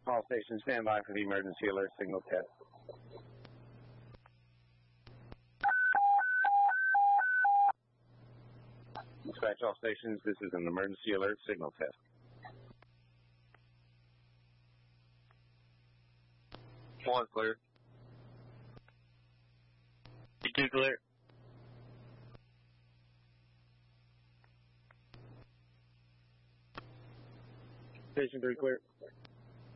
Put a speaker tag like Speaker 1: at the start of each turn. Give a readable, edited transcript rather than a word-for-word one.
Speaker 1: All stations stand by for the emergency alert signal test. Dispatch all stations, this is an emergency alert signal test. One clear.
Speaker 2: Two clear.
Speaker 1: Station 3 clear.